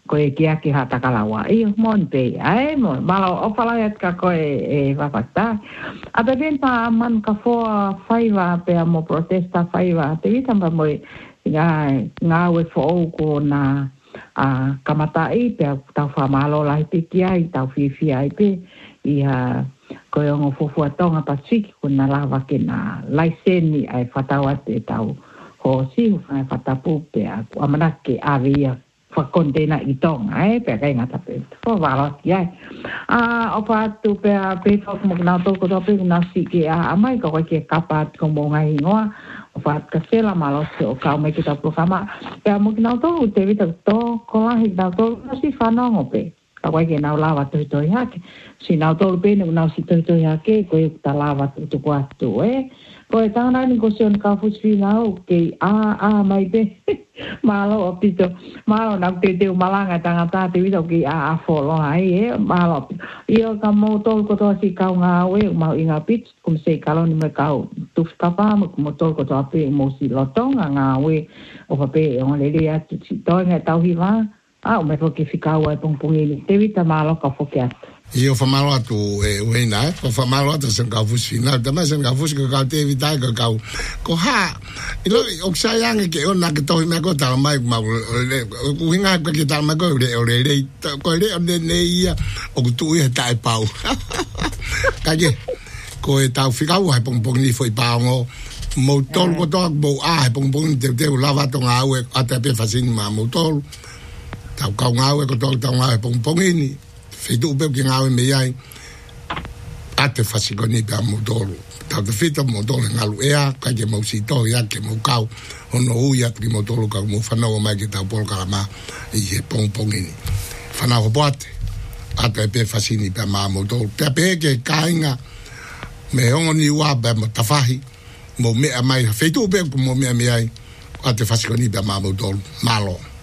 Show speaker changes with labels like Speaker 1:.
Speaker 1: koe kia ki hatakalawa. Monte, malo opalaiat ka koe wapata. A pe venta man ka foa whaiva pe mo protesta whaiva. Te vitamba moe ngā ue fōu ko na kamatai pe tau whamalo lai pe kia i tau whiwhia i pe koe ongo fofua tonga Pasifiki ko na lava ke na laiseni ai whatawa te tau ho sihu whai whatapu pe amanake awia kontena i tonga pe kai ngata pe fo wala kia o patu pe fo mo na to ko pe na si ke mai ko ke kapa ko mo ngai ngoa o pat ka sela malo se o ka mai kita programa pe mo na to te vita to ko la hi da to si fa no pe ka ke na lava to ya ke si na to pe no si to ya ke ko ta lava to ko atu ko tana ni ko sion ka fusina o ke mai pe malo opito malo na te malanga tangata te vito ki folo ai malo io ka mo tol ko to si ka nga we ma inga pit kum se kalon me ka tu skapa mo tol ko to ape mo si lotonga nga we o pape on le dia tu si to nga tau hiva o me ko ki fika wa pongpongi te vita malo ka fokiat
Speaker 2: io fa malo atu wena fa malo atu sen ka fusina da mas sen ka fus ka te vita ka ko ha ilo oksayang ke ona ke to me ko ta mai ma winga ka ke ta ma ko le ko le ne ia o tu ia tai pau ka je ko ta fika wa pong ni foi pa ngo mo tol ko to bo pong te lava to nga we ata pe fasin ma mo tol ta ka nga we ko to ta nga pong ni fetu pe ki ngawe me ai ate fasigoni da modolo ta de fita modolo ngalu ea ka ke mo sito ya ke mo kau ono uia pri modolo ka mo fana o mai ke ta por kalama i e pongini fana o boate ate pe fasini pe ma modolo pe ke kainga me ongo ni wa ba mo tafahi mo me mai fetu pe mo me ai ate fasigoni pe ma modolo malo